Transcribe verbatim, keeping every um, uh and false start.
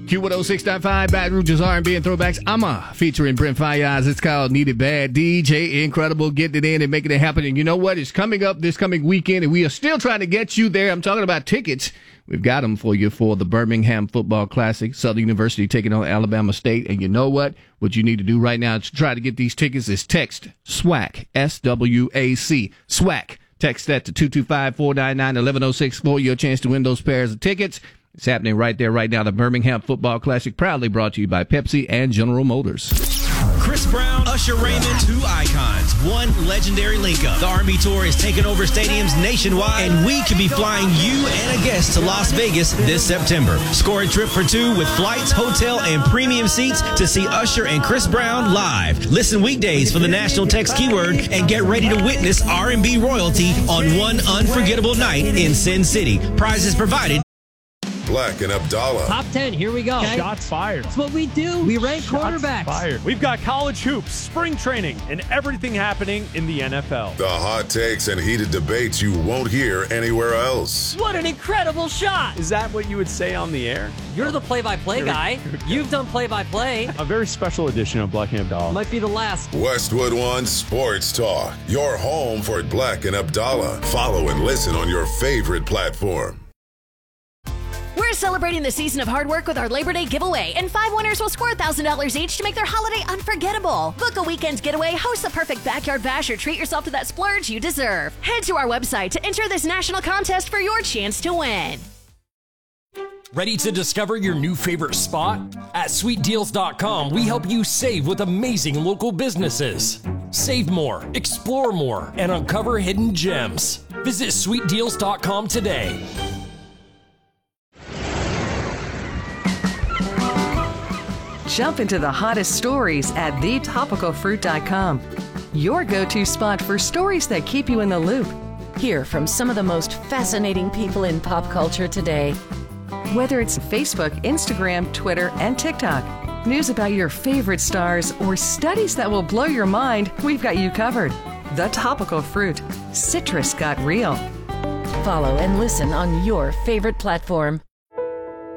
Q one oh six point five, Baton Rouge's R and B and Throwbacks. I'm a featuring Brent Fayaz. It's called Need It Bad. D J Incredible getting it in and making it happen. And you know what? It's coming up this coming weekend, and we are still trying to get you there. I'm talking about tickets. We've got them for you for the Birmingham Football Classic. Southern University taking on Alabama State. And you know what? What you need to do right now to try to get these tickets is text SWAC, S W A C, SWAC. Text that to two two five, four nine nine, one one oh six for your chance to win those pairs of tickets. It's happening right there, right now. The Birmingham Football Classic, proudly brought to you by Pepsi and General Motors. Chris Brown, Usher Raymond, two icons, one legendary link-up. The R and B Tour is taking over stadiums nationwide, and we could be flying you and a guest to Las Vegas this September. Score a trip for two with flights, hotel, and premium seats to see Usher and Chris Brown live. Listen weekdays for the national text keyword and get ready to witness R and B royalty on one unforgettable night in Sin City. Prizes provided. Black and Abdallah. Top ten, here we go. Okay. Shots fired. That's what we do. We rank Shots quarterbacks. Fired. We've got college hoops, spring training, and everything happening in the N F L. The hot takes and heated debates you won't hear anywhere else. What an incredible shot. Is that what you would say on the air? You're the play-by-play guy. You've done play-by-play. A very special edition of Black and Abdallah. Might be the last. Westwood One Sports Talk. Your home for Black and Abdallah. Follow and listen on your favorite platform. We're celebrating the season of hard work with our Labor Day giveaway, and five winners will score one thousand dollars each to make their holiday unforgettable. Book a weekend getaway, host the perfect backyard bash, or treat yourself to that splurge you deserve. Head to our website to enter this national contest for your chance to win. Ready to discover your new favorite spot? At sweet deals dot com, we help you save with amazing local businesses. Save more, explore more, and uncover hidden gems. Visit sweet deals dot com today. Jump into the hottest stories at the topical fruit dot com. Your go-to spot for stories that keep you in the loop. Hear from some of the most fascinating people in pop culture today. Whether it's Facebook, Instagram, Twitter, and TikTok, news about your favorite stars, or studies that will blow your mind, we've got you covered. The Topical Fruit. Citrus got real. Follow and listen on your favorite platform.